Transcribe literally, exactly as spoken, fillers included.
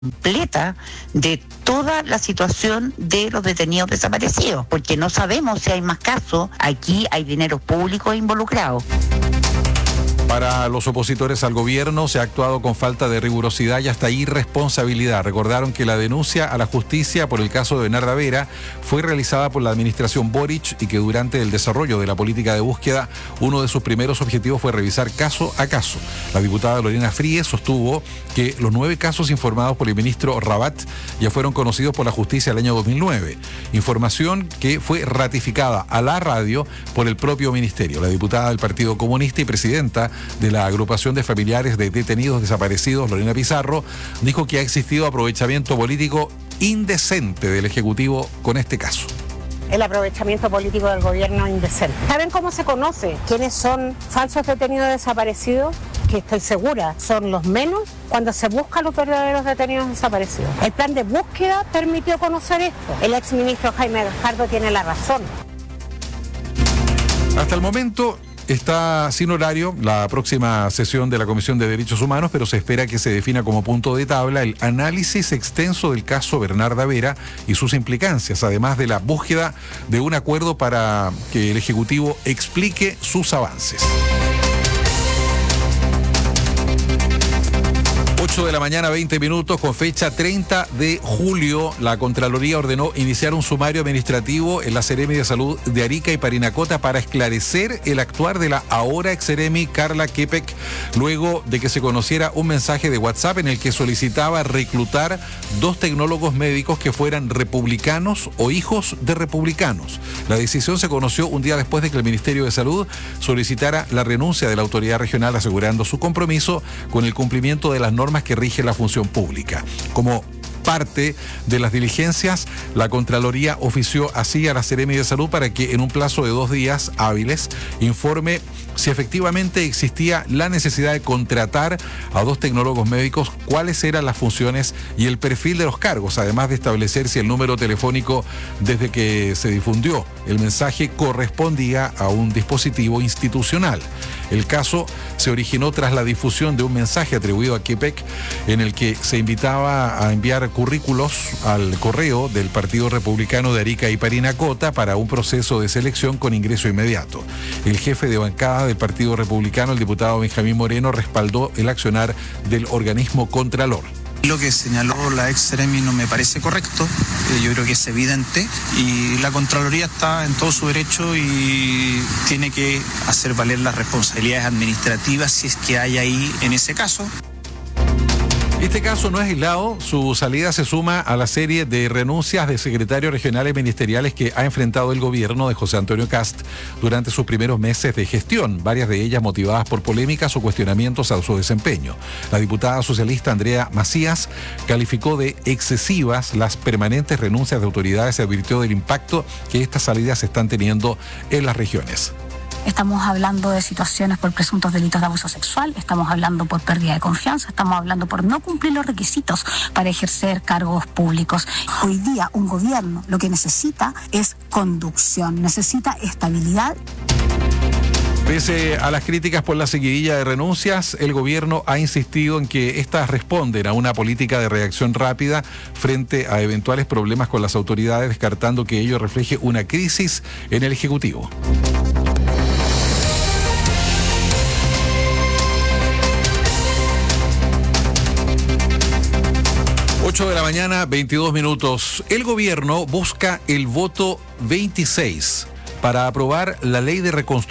completa de toda la situación de los detenidos desaparecidos, porque no sabemos si hay más casos. Aquí hay dineros públicos involucrados. Para los opositores al gobierno se ha actuado con falta de rigurosidad y hasta irresponsabilidad. Recordaron que la denuncia a la justicia por el caso de Bernarda Vera fue realizada por la administración Boric y que durante el desarrollo de la política de búsqueda, uno de sus primeros objetivos fue revisar caso a caso. La diputada Lorena Fríes sostuvo que los nueve casos informados por el ministro Rabat ya fueron conocidos por la justicia el año dos mil nueve. Información que fue ratificada a la radio por el propio ministerio. La diputada del Partido Comunista y presidenta de la agrupación de familiares de detenidos desaparecidos, Lorena Pizarro, dijo que ha existido aprovechamiento político indecente del Ejecutivo con este caso. El aprovechamiento político del gobierno indecente. ¿Saben cómo se conoce quiénes son falsos detenidos desaparecidos? Que estoy segura, son los menos cuando se buscan los verdaderos detenidos desaparecidos. El plan de búsqueda permitió conocer esto. El exministro Jaime Gajardo tiene la razón. Hasta el momento está sin horario la próxima sesión de la Comisión de Derechos Humanos, pero se espera que se defina como punto de tabla el análisis extenso del caso Bernarda Vera y sus implicancias, además de la búsqueda de un acuerdo para que el Ejecutivo explique sus avances. ocho de la mañana, veinte minutos, con fecha treinta de julio, la Contraloría ordenó iniciar un sumario administrativo en la Seremi de Salud de Arica y Parinacota para esclarecer el actuar de la ahora ex Seremi Carla Kepek, luego de que se conociera un mensaje de WhatsApp en el que solicitaba reclutar dos tecnólogos médicos que fueran republicanos o hijos de republicanos. La decisión se conoció un día después de que el Ministerio de Salud solicitara la renuncia de la autoridad regional, asegurando su compromiso con el cumplimiento de las normas que rige la función pública. Como parte de las diligencias, la Contraloría ofició así a la Seremi de Salud para que en un plazo de dos días hábiles informe si efectivamente existía la necesidad de contratar a dos tecnólogos médicos, cuáles eran las funciones y el perfil de los cargos, además de establecer si el número telefónico desde que se difundió el mensaje correspondía a un dispositivo institucional. El caso se originó tras la difusión de un mensaje atribuido a Kepek en el que se invitaba a enviar currículos al correo del Partido Republicano de Arica y Parinacota para un proceso de selección con ingreso inmediato. El jefe de bancada del Partido Republicano, el diputado Benjamín Moreno, respaldó el accionar del organismo Contralor. Lo que señaló la ex Seremi no me parece correcto, yo creo que es evidente y la Contraloría está en todo su derecho y tiene que hacer valer las responsabilidades administrativas si es que hay ahí en ese caso. Este caso no es aislado, su salida se suma a la serie de renuncias de secretarios regionales ministeriales que ha enfrentado el gobierno de José Antonio Kast durante sus primeros meses de gestión, varias de ellas motivadas por polémicas o cuestionamientos a su desempeño. La diputada socialista Andrea Macías calificó de excesivas las permanentes renuncias de autoridades y advirtió del impacto que estas salidas están teniendo en las regiones. Estamos hablando de situaciones por presuntos delitos de abuso sexual, estamos hablando por pérdida de confianza, estamos hablando por no cumplir los requisitos para ejercer cargos públicos. Hoy día un gobierno lo que necesita es conducción, necesita estabilidad. Pese a las críticas por la seguidilla de renuncias, el gobierno ha insistido en que estas responden a una política de reacción rápida frente a eventuales problemas con las autoridades, descartando que ello refleje una crisis en el Ejecutivo. ocho de la mañana, veintidós minutos. El gobierno busca el voto veintiséis para aprobar la ley de reconstrucción